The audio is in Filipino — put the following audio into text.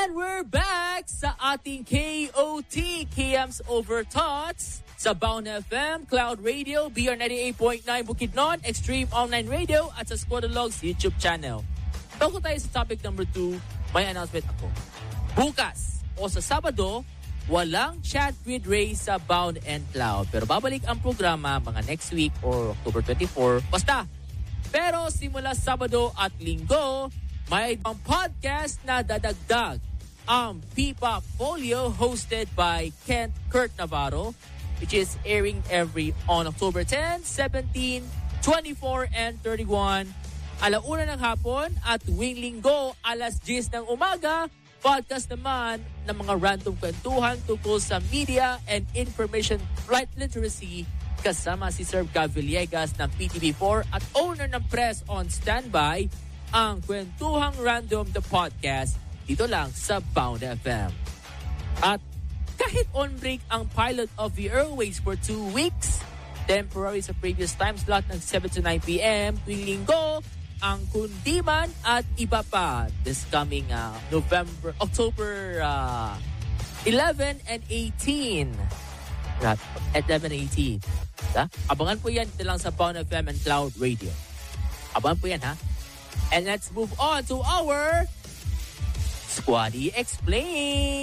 And we're back sa ating KOT, KM's Over Thoughts, sa Bound FM, Cloud Radio, BR 98.9 Bukidnon, Extreme Online Radio, at sa Squadalogs YouTube channel. Bago tayo sa topic number 2, may announcement ako. Bukas o sa Sabado, walang chat with Ray sa Bound and Cloud. Pero babalik ang programa mga next week or October 24. Basta! Pero simula Sabado at Linggo, may ibang podcast na dadagdag. Ang P-Pop Folio hosted by Kurt Navarro, which is airing on October 10, 17, 24, and 31. Alauna ng hapon at tuwing Linggo, alas 10 ng umaga, podcast naman ng mga random kwentuhan tungkol sa media and information flight literacy kasama si Sir Gav Villegas ng PTV4 at owner ng Press on Standby, ang Kwentuhang Random the Podcast dito lang sa Bound FM. At kahit on break ang pilot of the airways for 2 weeks, temporary sa previous time slot ng 7 to 9 p.m. tuwing Linggo, ang Kundiman at iba pa this coming October 11 and 18. At 11 and 18. Abangan po yan dito lang sa Bound FM and Cloud Radio. Abangan po yan, ha? And let's move on to our Squaddy Explain.